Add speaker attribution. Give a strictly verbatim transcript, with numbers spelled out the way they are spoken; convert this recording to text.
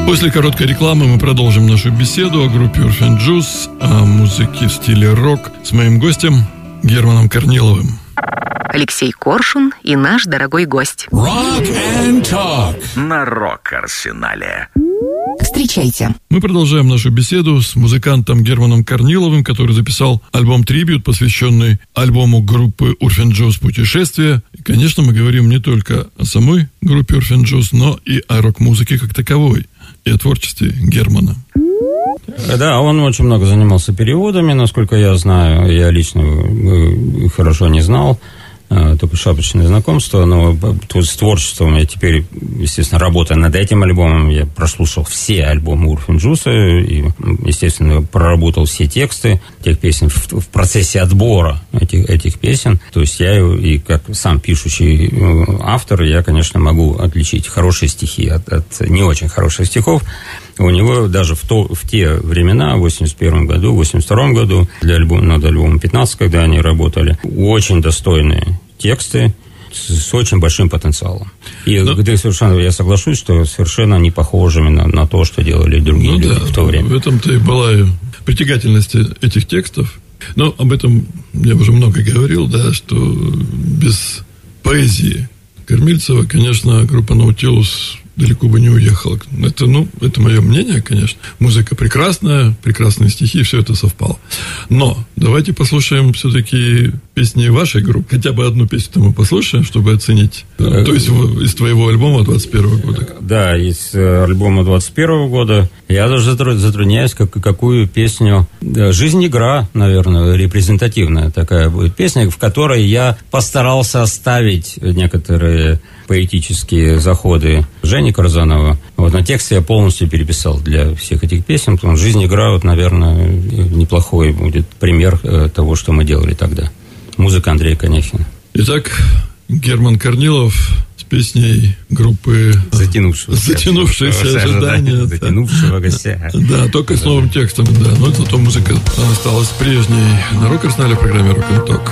Speaker 1: После короткой рекламы мы продолжим нашу беседу о группе Orphan Juice, о музыке в стиле рок с моим гостем Германом Корниловым.
Speaker 2: Алексей Коршун и наш дорогой гость.
Speaker 3: Rock and Talk
Speaker 4: на Рок-Арсенале.
Speaker 2: Встречайте.
Speaker 1: Мы продолжаем нашу беседу с музыкантом Германом Корниловым, который записал альбом «Трибьют», посвященный альбому группы Orphan Juice «Путешествие». И, конечно, мы говорим не только о самой группе Orphan Juice, но и о рок-музыке как таковой, и о творчестве Германа.
Speaker 5: Да, он очень много занимался переводами, насколько я знаю. Я лично хорошо не знал, только шапочное знакомство, но с творчеством я теперь, естественно, работая над этим альбомом, я прослушал все альбомы Orphan Juice и, естественно, проработал все тексты тех песен в, в процессе отбора этих, этих песен. То есть я и как сам пишущий автор, я, конечно, могу отличить хорошие стихи от, от не очень хороших стихов. У него даже в, то, в те времена, в восемьдесят первом году, в восемьдесят втором году, для альбома, над альбомом пятнадцать, когда они работали, очень достойные тексты с, с очень большим потенциалом. И ну, да, совершенно я соглашусь, что совершенно не похожими на, на то, что делали другие ну, люди да, в то время.
Speaker 1: В этом-то и была притягательность этих текстов. Но об этом я уже много говорил, да, что без поэзии Кормильцева, конечно, группа «Наутилус» далеко бы не уехала. Это, ну, это мое мнение, конечно. Музыка прекрасная, прекрасные стихи, все это совпало. Но давайте послушаем все-таки песни вашей группы. Хотя бы одну песню мы послушаем, чтобы оценить. То есть из твоего альбома двадцать первого года.
Speaker 5: Да, из альбома двадцать первого года. Я даже затрудняюсь, как, какую песню. «Жизнь игра», наверное, репрезентативная такая будет песня, в которой я постарался оставить некоторые поэтические заходы Жени Карзанова. Вот, на тексте я полностью переписал для всех этих песен, потому что «Жизнь игра», вот, наверное, неплохой будет пример того, что мы делали тогда. Музыка Андрея Коняхина.
Speaker 1: Итак, Герман Корнилов с песней группы
Speaker 5: «Затянувшегося,
Speaker 1: Затянувшееся ожидание».
Speaker 5: Затянувшегося.
Speaker 1: Да, только с новым текстом, да. Но зато музыка осталась прежней. На Рок-Арсенале в программе Rock and Talk.